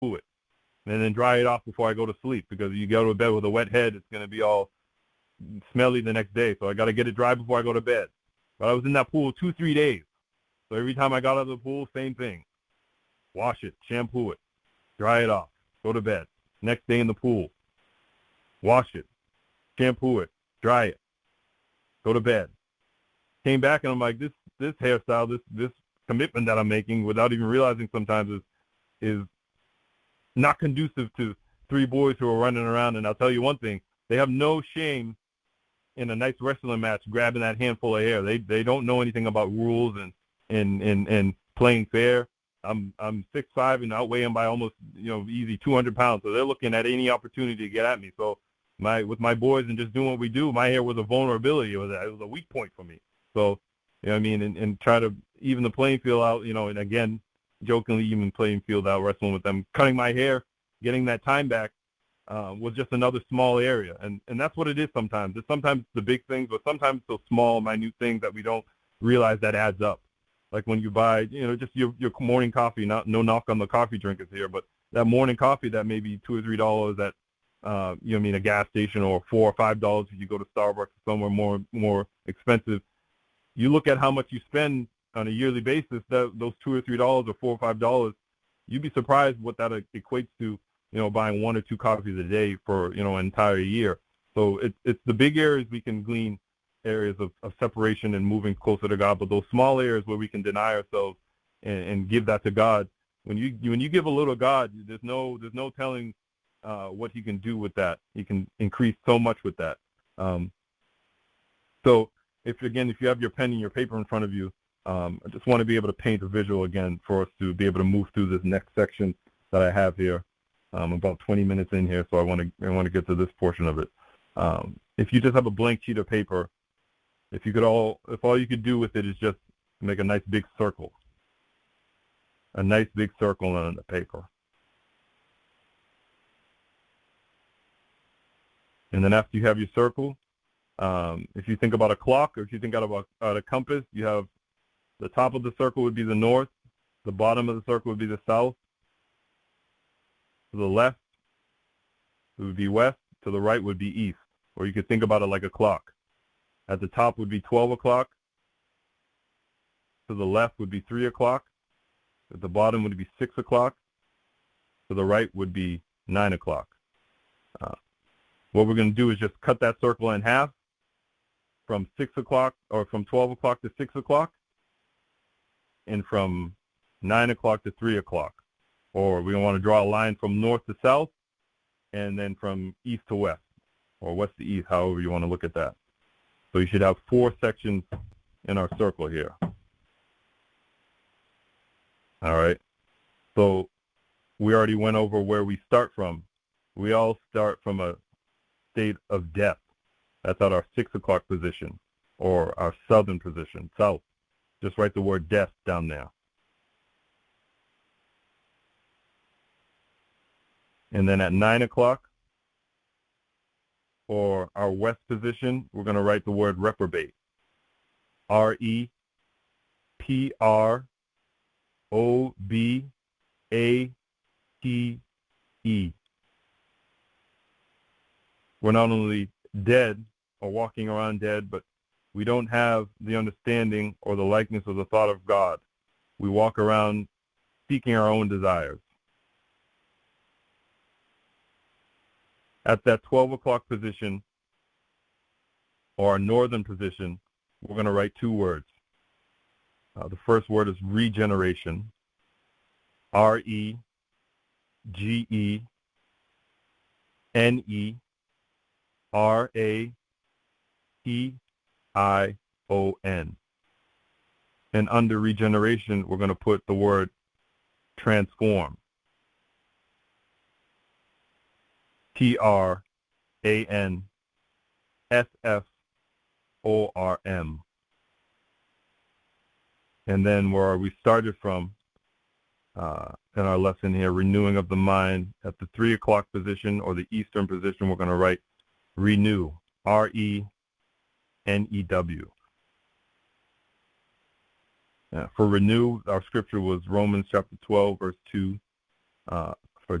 it, and then dry it off before I go to sleep, because you go to bed with a wet head, it's going to be all smelly the next day. So I got to get it dry before I go to bed. But I was in that pool 2-3 days. So every time I got out of the pool, same thing. Wash it, shampoo it, dry it off, go to bed. Next day in the pool, wash it, shampoo it, dry it, go to bed. Came back and I'm like, this hairstyle, this commitment that I'm making without even realizing sometimes is not conducive to 3 boys who are running around. And I'll tell you one thing, they have no shame in a nice wrestling match grabbing that handful of hair. They don't know anything about rules and playing fair. I'm 6'5" and outweighing by almost, easy 200 pounds. So they're looking at any opportunity to get at me. So with my boys and just doing what we do, my hair was a vulnerability. It was a weak point for me. So, and try to even the playing field out, and again, jokingly even playing field out, wrestling with them, cutting my hair, getting that time back was just another small area. And that's what it is sometimes. Sometimes it's the big things, but sometimes it's those small, minute things that we don't realize that adds up. Like when you buy, just your morning coffee, no knock on the coffee drinkers here, but that morning coffee that may be $2 or $3 at, a gas station, or $4 or $5 if you go to Starbucks or somewhere more expensive. You look at how much you spend on a yearly basis, those $2 or $3 or $4 or $5, you'd be surprised what that equates to, buying 1 or 2 coffees a day for, an entire year. So it's the big areas we can glean areas of separation and moving closer to God, but those small areas where we can deny ourselves and give that to God. When you give a little God, there's no telling what He can do with that. He can increase so much with that. So if you have your pen and your paper in front of you, I just want to be able to paint a visual again for us to be able to move through this next section that I have here. About 20 minutes in here, so I want to get to this portion of it. If you just have a blank sheet of paper, if all you could do with it is just make a nice big circle on the paper. And then after you have your circle, if you think about a clock, or if you think about a compass, you have the top of the circle would be the north, the bottom of the circle would be the south, to the left it would be west, to the right would be east. Or you could think about it like a clock. At the top would be 12 o'clock, to the left would be 3 o'clock, at the bottom would be 6 o'clock, to the right would be 9 o'clock. What we're going to do is just cut that circle in half from 6 o'clock, or from 12 o'clock to 6 o'clock, and from 9 o'clock to 3 o'clock. Or we want to draw a line from north to south, and then from east to west, or west to east, however you want to look at that. So you should have 4 sections in our circle here. All right. So we already went over where we start from. We all start from a state of death. That's at our 6 o'clock position, or our southern position, south. Just write the word death down there. And then at 9 o'clock, or our west position, we're going to write the word reprobate. REPROBATE. We're not only dead or walking around dead, but we don't have the understanding or the likeness or the thought of God. We walk around seeking our own desires. At that 12 o'clock position, or our northern position, we're going to write 2 words. The first word is regeneration. REGENERATION. And under regeneration, we're going to put the word transform. TRANSFORM. And then where we started from in our lesson here, renewing of the mind, at the 3 o'clock position, or the eastern position, we're going to write renew. RENEW. For renew, our scripture was Romans chapter 12, verse 2